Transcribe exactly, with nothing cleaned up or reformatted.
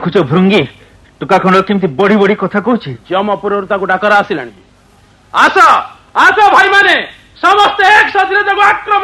देखुच भृंगी टुका खंड केमती बड़ी बड़ी कथा कहूँ जमपुर डाकर आसिला आस आस भाई माने समस्त एक साथ आक्रमण